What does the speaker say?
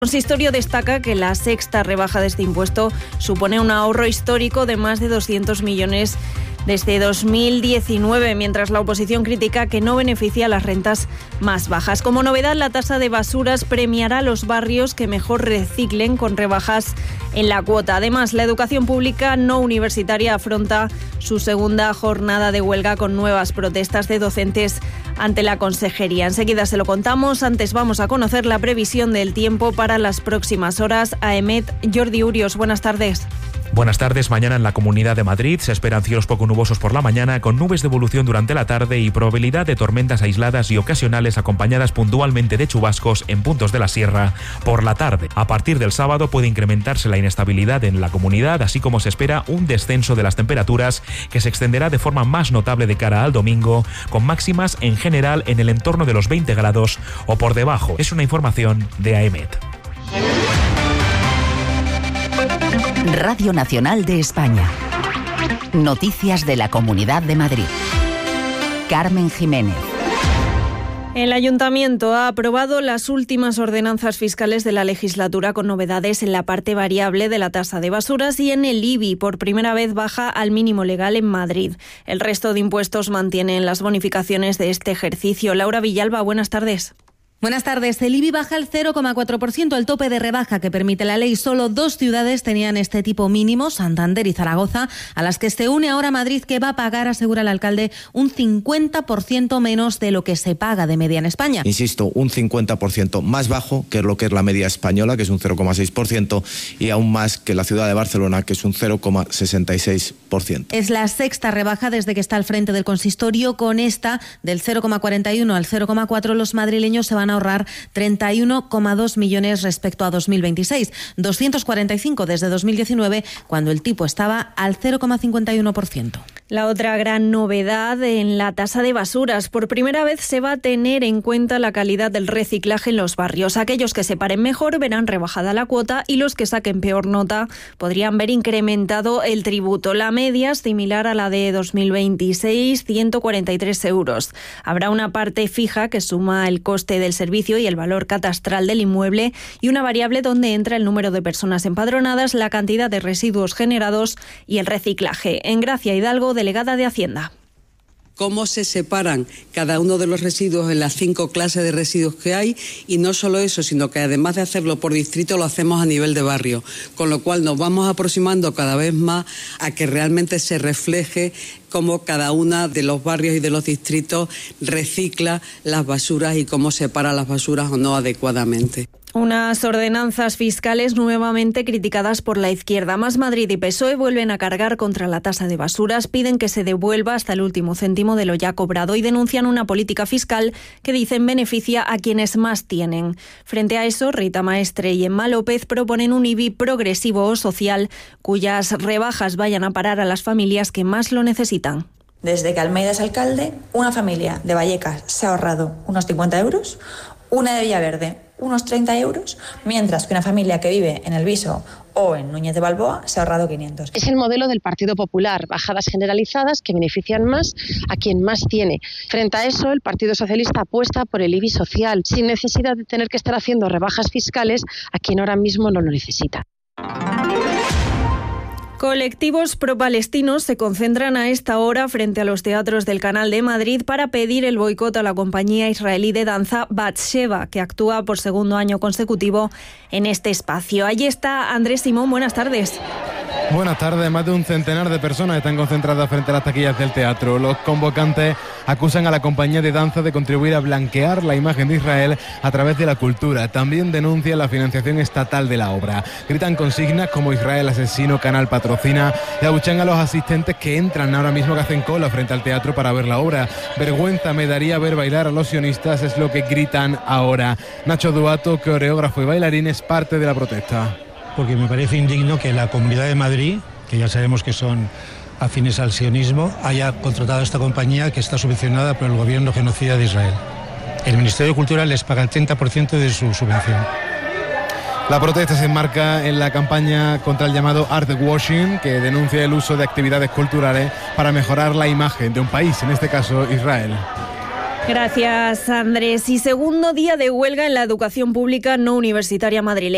El consistorio destaca que la sexta rebaja de este impuesto supone un ahorro histórico de más de 200 millones desde 2019, mientras la oposición critica que no beneficia a las rentas más bajas. Como novedad, la tasa de basuras premiará a los barrios que mejor reciclen con rebajas en la cuota. Además, la educación pública no universitaria afronta su segunda jornada de huelga con nuevas protestas de docentes ante la Consejería. Enseguida se lo contamos. Antes vamos a conocer la previsión del tiempo para las próximas horas. AEMET, Jordi Urios, buenas tardes. Buenas tardes. Mañana en la Comunidad de Madrid se esperan cielos poco nubosos por la mañana, con nubes de evolución durante la tarde y probabilidad de tormentas aisladas y ocasionales acompañadas puntualmente de chubascos en puntos de la sierra por la tarde. A partir del sábado puede incrementarse la inestabilidad en la comunidad, así como se espera un descenso de las temperaturas que se extenderá de forma más notable de cara al domingo, con máximas en general en el entorno de los 20 grados o por debajo. Es una información de AEMET. Radio Nacional de España. Noticias de la Comunidad de Madrid. Carmen Jiménez. El Ayuntamiento ha aprobado las últimas ordenanzas fiscales de la legislatura con novedades en la parte variable de la tasa de basuras y en el IBI. Por primera vez baja al mínimo legal en Madrid. El resto de impuestos mantienen las bonificaciones de este ejercicio. Laura Villalba, buenas tardes. Buenas tardes. El IBI baja al 0,4%, el tope de rebaja que permite la ley. Solo 2 ciudades tenían este tipo mínimo, Santander y Zaragoza, a las que se une ahora Madrid, que va a pagar, asegura el alcalde, un 50% menos de lo que se paga de media en España. Insisto, un 50% más bajo que lo que es la media española, que es un 0,6%, y aún más que la ciudad de Barcelona, que es un 0,66%. Es la sexta rebaja desde que está al frente del consistorio. Con esta, del 0,41 al 0,4, los madrileños se van a ahorrar 31,2 millones respecto a 2026, 245 desde 2019, cuando el tipo estaba al 0,51%. La otra gran novedad en la tasa de basuras. Por primera vez se va a tener en cuenta la calidad del reciclaje en los barrios. Aquellos que separen mejor verán rebajada la cuota y los que saquen peor nota podrían ver incrementado el tributo. La media es similar a la de 2026, 143 euros. Habrá una parte fija que suma el coste del servicio y el valor catastral del inmueble y una variable donde entra el número de personas empadronadas, la cantidad de residuos generados y el reciclaje. En Gracia Hidalgo, delegada de Hacienda. Cómo se separan cada uno de los residuos en las 5 clases de residuos que hay, y no solo eso, sino que además de hacerlo por distrito lo hacemos a nivel de barrio, con lo cual nos vamos aproximando cada vez más a que realmente se refleje cómo cada uno de los barrios y de los distritos recicla las basuras y cómo separa las basuras o no adecuadamente. Unas ordenanzas fiscales nuevamente criticadas por la izquierda. Más Madrid y PSOE vuelven a cargar contra la tasa de basuras, piden que se devuelva hasta el último céntimo de lo ya cobrado y denuncian una política fiscal que dicen beneficia a quienes más tienen. Frente a eso, Rita Maestre y Emma López proponen un IBI progresivo o social cuyas rebajas vayan a parar a las familias que más lo necesitan. Desde que Almeida es alcalde, una familia de Vallecas se ha ahorrado unos 50 euros, una de Villaverde unos 30 euros, mientras que una familia que vive en El Viso o en Núñez de Balboa se ha ahorrado 500. Es el modelo del Partido Popular, bajadas generalizadas que benefician más a quien más tiene. Frente a eso, el Partido Socialista apuesta por el IBI social, sin necesidad de tener que estar haciendo rebajas fiscales a quien ahora mismo no lo necesita. Colectivos pro-palestinos se concentran a esta hora frente a los teatros del Canal de Madrid para pedir el boicot a la compañía israelí de danza Batsheva, que actúa por segundo año consecutivo en este espacio. Allí está Andrés Simón, buenas tardes. Buenas tardes. Más de un centenar de personas están concentradas frente a las taquillas del teatro. Los convocantes acusan a la compañía de danza de contribuir a blanquear la imagen de Israel a través de la cultura. También denuncian la financiación estatal de la obra. Gritan consignas como Israel asesino, Canal patrocina, y abuchan a los asistentes que entran ahora mismo, que hacen cola frente al teatro para ver la obra. Vergüenza me daría ver bailar a los sionistas, es lo que gritan ahora. Nacho Duato, coreógrafo y bailarín, es parte de la protesta. Porque me parece indigno que la Comunidad de Madrid, que ya sabemos que son afines al sionismo, haya contratado a esta compañía que está subvencionada por el gobierno genocida de Israel. El Ministerio de Cultura les paga el 30% de su subvención. La protesta se enmarca en la campaña contra el llamado art washing, que denuncia el uso de actividades culturales para mejorar la imagen de un país, en este caso Israel. Gracias, Andrés. Y segundo día de huelga en la educación pública no universitaria madrileña.